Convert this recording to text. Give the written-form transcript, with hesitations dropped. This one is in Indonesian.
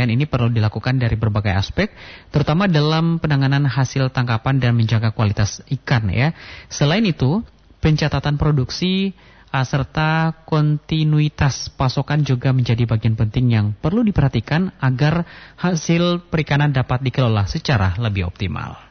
penyesuaian ini perlu dilakukan dari berbagai aspek, terutama dalam penanganan hasil tangkapan dan menjaga kualitas ikan ya. Selain itu, pencatatan produksi serta kontinuitas pasokan juga menjadi bagian penting yang perlu diperhatikan agar hasil perikanan dapat dikelola secara lebih optimal.